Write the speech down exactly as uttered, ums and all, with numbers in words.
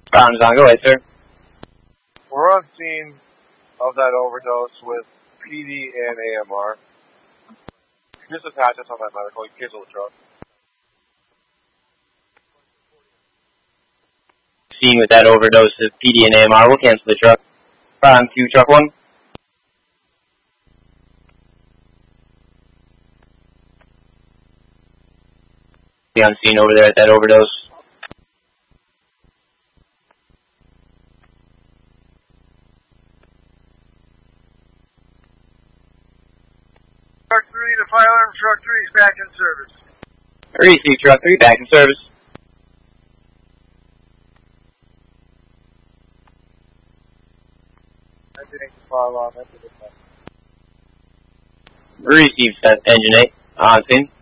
Rounds on, go ahead, sir. We're on scene of that overdose with P D and A M R. Just attach us on that medical. You cancel the truck. Scene with that overdose of P D and A M R. We'll cancel the truck. On Q, truck one. Be on scene over there at that overdose. Truck three, the fire alarm truck three is back in service. Receive truck three, back in service. I didn't fire alarm. Receive engine eight, on scene.